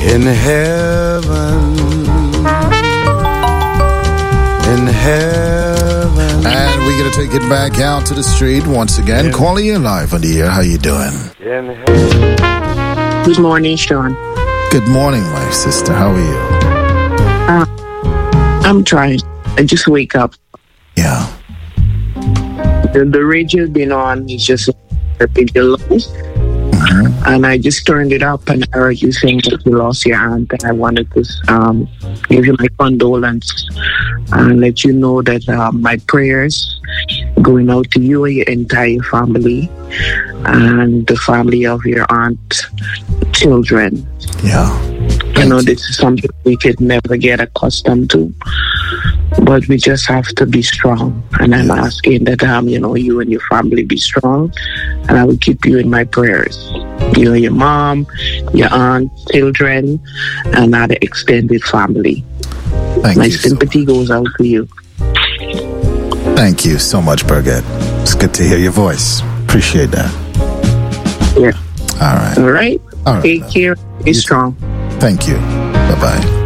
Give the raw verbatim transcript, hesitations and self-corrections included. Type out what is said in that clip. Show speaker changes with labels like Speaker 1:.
Speaker 1: In heaven, in heaven.
Speaker 2: And we're going to take it back out to the street once again. Calling you live on the air. How you doing?
Speaker 1: In heaven.
Speaker 3: Good morning, Sean.
Speaker 2: Good morning, my sister. How are you?
Speaker 3: Uh, I'm trying. I just wake up.
Speaker 2: Yeah.
Speaker 3: The, the radio's been on. It's just a bit low. Mm-hmm. And I just turned it up and I heard you saying that you lost your aunt. And I wanted to um, give you my condolence and let you know that uh, my prayers going out to you and your entire family and the family of your aunt's children.
Speaker 2: Yeah.
Speaker 3: I know this is something we could never get accustomed to, but we just have to be strong. And I'm asking that, um, you know, you and your family be strong, and I will keep you in my prayers. You know, your mom, your aunt, children, and other extended family.
Speaker 2: Thank
Speaker 3: my
Speaker 2: you
Speaker 3: sympathy
Speaker 2: so
Speaker 3: goes out to you.
Speaker 2: Thank you so much, Birgit. It's good to hear your voice. Appreciate that.
Speaker 3: Yeah.
Speaker 2: All right.
Speaker 3: All right.
Speaker 2: All right.
Speaker 3: Take care. Be
Speaker 2: You
Speaker 3: strong.
Speaker 2: Thank you. Bye-bye.